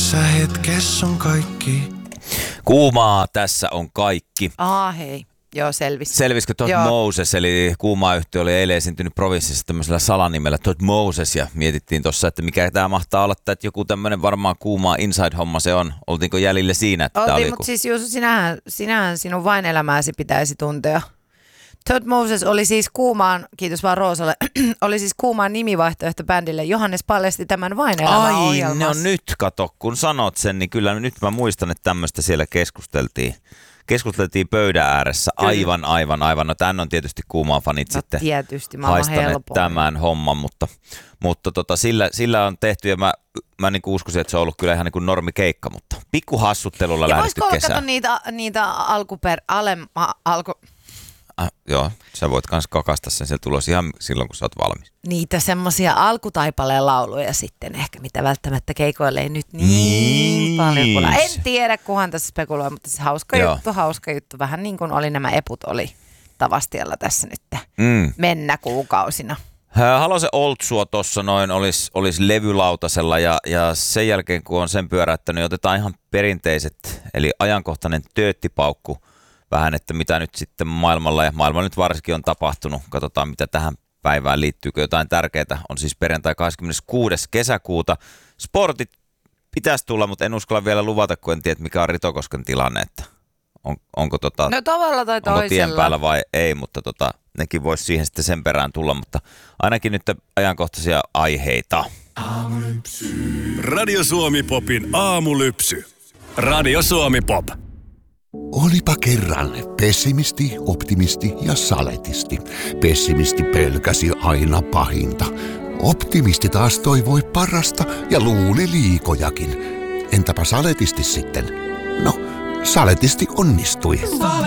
Tässä hetkessä on kaikki. Kuumaa tässä on kaikki. Hei. Joo, selvisi. Selvisikö Todd Moses, eli Kuumaa-yhtiö oli eilen esiintynyt provinssissa tämmöisellä salanimellä Todd Moses, ja mietittiin tuossa, että mikä tämä mahtaa olla, että joku tämmöinen varmaan Kuumaa inside-homma se on. Oltiinko jäljille siinä, että tämä oli joku? Mutta siis Juuso, sinähän sinun vain elämääsi pitäisi tuntea. Todd Moses oli siis Kuumaan, kiitos vaan Roosalle, oli siis Kuumaan nimivaihtoehto bändille. Johannes paljasti tämän vain elämää ohjelmassa. No nyt kato, kun sanot sen, niin kyllä nyt mä muistan, että tämmöistä siellä keskusteltiin pöydän ääressä. Aivan. No tän on tietysti Kuumaan fanit sitten tietysti, haistaneet tämän homman, mutta sillä on tehty ja mä niin kuin uskoisin, että se on ollut kyllä ihan niin kuin normikeikka, mutta pikkuhassuttelulla lähdetty kesään. Ja voisiko niitä joo, sä voit kans kakasta sen sieltä tulos ihan silloin, kun sä oot valmis. Niitä semmosia alkutaipaleen lauluja sitten ehkä, mitä välttämättä keikoille ei nyt niin paljon kuulla. En tiedä, kuhan tässä spekuloi, mutta se hauska juttu. Vähän niin kuin oli nämä eput oli Tavastialla tässä nyt mennä kuukausina. Halosen Oltsua tuossa noin olisi levylautasella ja sen jälkeen, kun on sen pyöräyttänyt, niin otetaan ihan perinteiset, eli ajankohtainen tööttipaukku. Vähän, että mitä nyt sitten maailmalla ja maailmalla nyt varsinkin on tapahtunut. Katsotaan, mitä tähän päivään liittyykö jotain tärkeää. On siis perjantai 26. kesäkuuta. Sportit pitäisi tulla, mutta en uskalla vielä luvata, kun en tiedä, mikä on Ritokosken tilanne. Että onko no tavalla tai toisella. Onko tien päällä vai ei, mutta nekin voisi siihen sitten sen perään tulla. Mutta ainakin nyt ajankohtaisia aiheita. Radio Suomi Popin aamulypsy. Radio Suomi Pop. Olipa kerran pessimisti, optimisti ja saletisti. Pessimisti pelkäsi aina pahinta. Optimisti taas toivoi parasta ja luuli liikojakin. Entäpä saletisti sitten? No, saletisti onnistui.